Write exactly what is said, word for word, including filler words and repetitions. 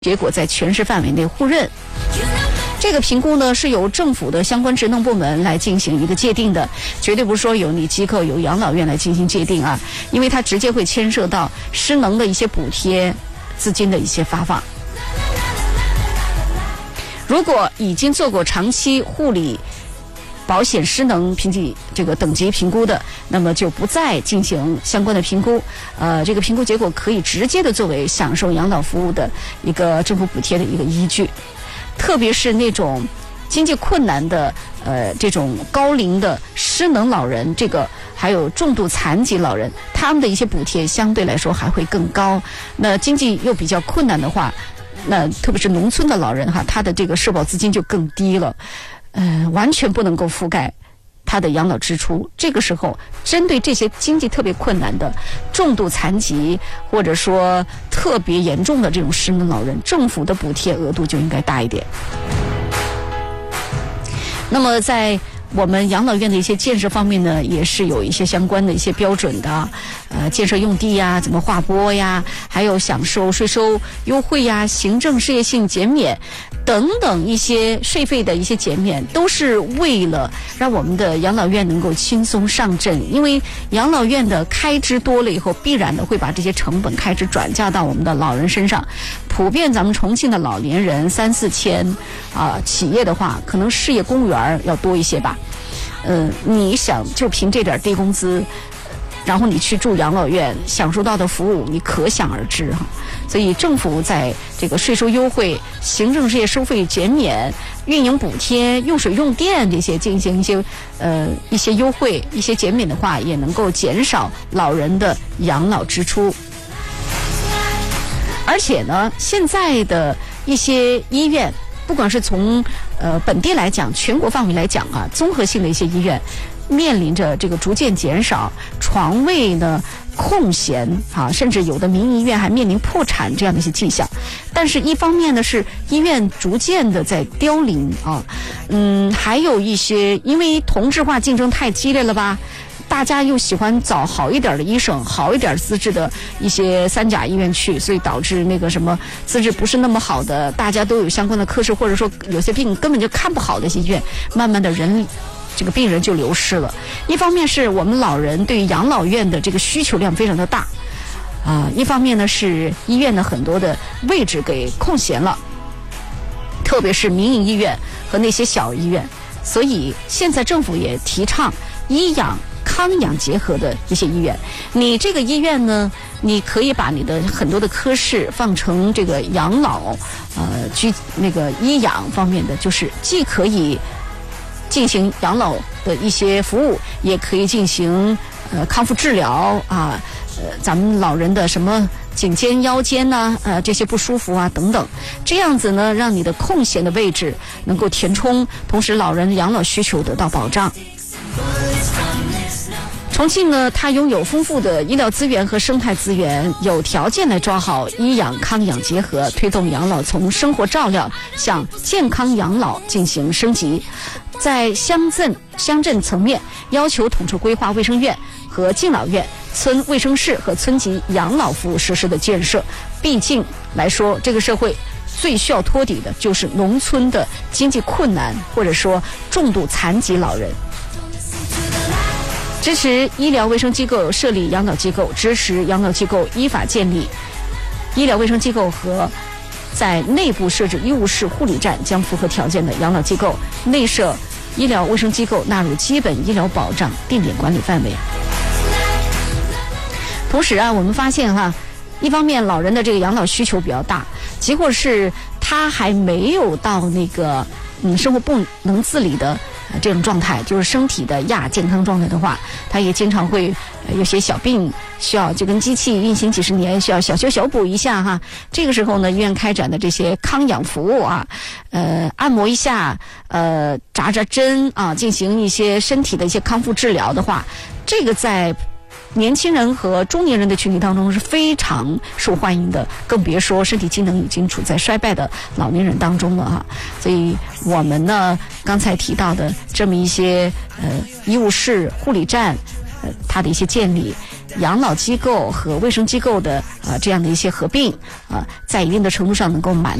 结果在全市范围内互认。这个评估呢是由政府的相关职能部门来进行一个界定的，绝对不是说由你机构由养老院来进行界定啊，因为它直接会牵涉到失能的一些补贴资金的一些发放。如果已经做过长期护理保险失能评级这个等级评估的，那么就不再进行相关的评估，呃，这个评估结果可以直接的作为享受养老服务的一个政府补贴的一个依据。特别是那种经济困难的呃这种高龄的失能老人，这个还有重度残疾老人，他们的一些补贴相对来说还会更高。那经济又比较困难的话，那特别是农村的老人哈，他的这个社保资金就更低了，呃，完全不能够覆盖他的养老支出。这个时候，针对这些经济特别困难的重度残疾或者说特别严重的这种失能老人，政府的补贴额度就应该大一点。那么在我们养老院的一些建设方面呢，也是有一些相关的一些标准的，呃，建设用地呀，怎么划拨呀，还有享受税收优惠呀，行政事业性减免等等一些税费的一些减免，都是为了让我们的养老院能够轻松上阵。因为养老院的开支多了以后，必然的会把这些成本开支转嫁到我们的老人身上。普遍咱们重庆的老年人三四千啊、呃，企业的话可能事业公务员要多一些吧。呃，你想就凭这点低工资，然后你去住养老院享受到的服务，你可想而知哈。所以政府在这个税收优惠、行政事业收费减免、运营补贴、用水用电这些进行一些呃一些优惠、一些减免的话，也能够减少老人的养老支出。而且呢，现在的一些医院，不管是从呃本地来讲，全国范围来讲啊，综合性的一些医院面临着这个逐渐减少床位呢空闲啊，甚至有的民营医院还面临破产这样的一些迹象。但是一方面呢是医院逐渐的在凋零啊，嗯，还有一些因为同质化竞争太激烈了吧，大家又喜欢找好一点的医生、好一点资质的一些三甲医院去，所以导致那个什么资质不是那么好的，大家都有相关的科室，或者说有些病根本就看不好的一些医院，慢慢的人这个病人就流失了。一方面是我们老人对养老院的这个需求量非常的大啊、呃，一方面呢是医院的很多的位置给空闲了，特别是民营医院和那些小医院，所以现在政府也提倡医养康养结合的一些医院。你这个医院呢，你可以把你的很多的科室放成这个养老呃居那个医养方面的，就是既可以进行养老的一些服务，也可以进行呃康复治疗啊，呃咱们老人的什么颈肩腰肩呐、啊，呃这些不舒服啊等等，这样子呢，让你的空闲的位置能够填充，同时老人的养老需求得到保障。重庆呢，它拥有丰富的医疗资源和生态资源，有条件来抓好医养康养结合，推动养老从生活照料向健康养老进行升级。在乡镇乡镇层面，要求统筹规划卫生院和敬老院、村卫生室和村级养老服务设施的建设。毕竟来说，这个社会最需要托底的就是农村的经济困难或者说重度残疾老人。支持医疗卫生机构设立养老机构，支持养老机构依法建立医疗卫生机构和在内部设置医务室、护理站，将符合条件的养老机构内设医疗卫生机构纳入基本医疗保障定点管理范围。同时啊，我们发现哈，一方面老人的这个养老需求比较大，即或是他还没有到那个嗯生活不能自理的这种状态，就是身体的亚健康状态的话，他也经常会有些小病需要就跟机器运行几十年，需要小修小补一下哈。这个时候呢，医院开展的这些康养服务啊，呃，按摩一下，呃，扎扎针啊，进行一些身体的一些康复治疗的话，这个在年轻人和中年人的群体当中是非常受欢迎的，更别说身体机能已经处在衰败的老年人当中了哈。所以我们呢，刚才提到的这么一些呃医务室、护理站，呃，它的一些建立， 养老机构和卫生机构的呃这样的一些合并啊、呃，在一定的程度上能够满